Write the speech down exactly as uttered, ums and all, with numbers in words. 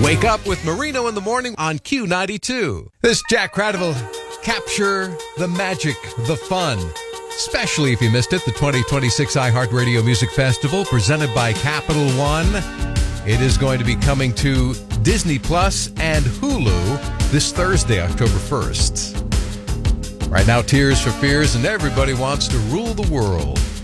Wake up with Marino in the morning on Q ninety-two. This Jack Cradaville. Capture the magic, the fun. Especially if you missed it, the twenty twenty-six iHeartRadio Music Festival presented by Capital One. It is going to be coming to Disney Plus and Hulu this Thursday, October first. Right now, Tears for Fears, and everybody wants to rule the world.